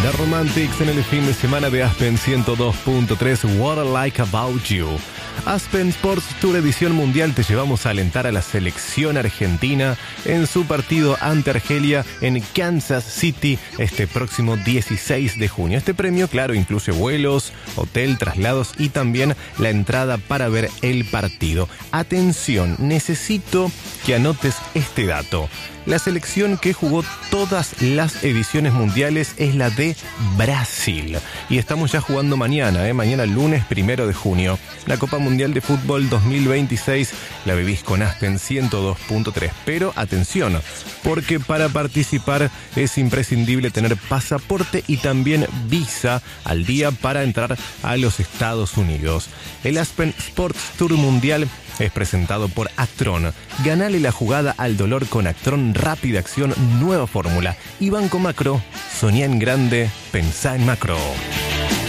The Romantics en el fin de semana de Aspen 102.3, What I Like About You. Aspen Sports Tour Edición Mundial te llevamos a alentar a la selección argentina en su partido ante Argelia en Kansas City este próximo 16 de junio. Este premio, claro, incluye vuelos, hotel, traslados y también la entrada para ver el partido. Atención, necesito que anotes este dato. La selección que jugó todas las ediciones mundiales es la de Brasil. Y estamos ya jugando mañana, mañana lunes 1 de junio. La Copa Mundial de Fútbol 2026 la vivís con Aspen 102.3. Pero atención, porque para participar es imprescindible tener pasaporte y también visa al día para entrar a los Estados Unidos. El Aspen Sports Tour Mundial es presentado por Actron. Ganale la jugada al dolor con Actron Rápida Acción, nueva fórmula. Y Banco Macro, soñá en grande, pensá en macro.